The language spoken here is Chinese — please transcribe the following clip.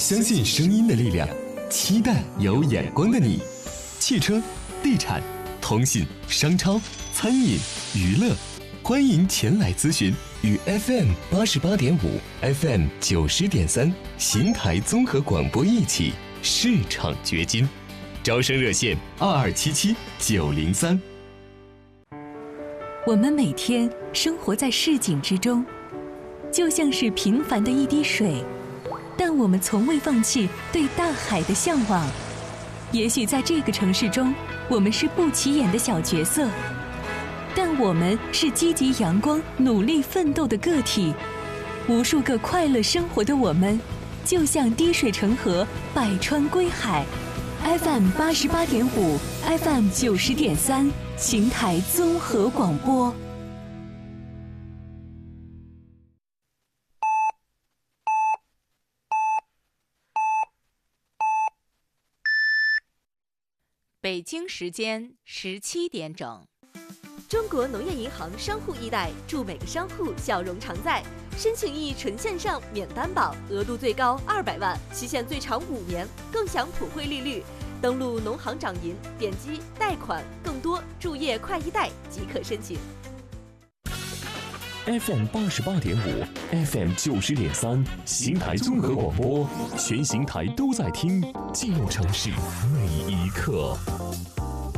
相信声音的力量，期待有眼光的你。汽车、地产、通信、商超、餐饮、娱乐，欢迎前来咨询。与 FM88.5、FM90.3邢台综合广播一起市场掘金，招生热线2277-903。 我们每天生活在市井之中，就像是平凡的一滴水，但我们从未放弃对大海的向往。也许在这个城市中，我们是不起眼的小角色，但我们是积极阳光、努力奋斗的个体。无数个快乐生活的我们，就像滴水成河，百川归海。FM88.5、FM90.3，邢台综合广播。 北京时间17点整。 中国农业银行商户易贷，祝每个商户笑容常在。申请易纯线上免担保，额度最高200万，期限最长5年，更享普惠利率。登录农行掌银，点击贷款，更多助业快易贷即可申请。 FM88.5、FM90.3，邢台综合广播，全邢台都在听，记录城市每一刻。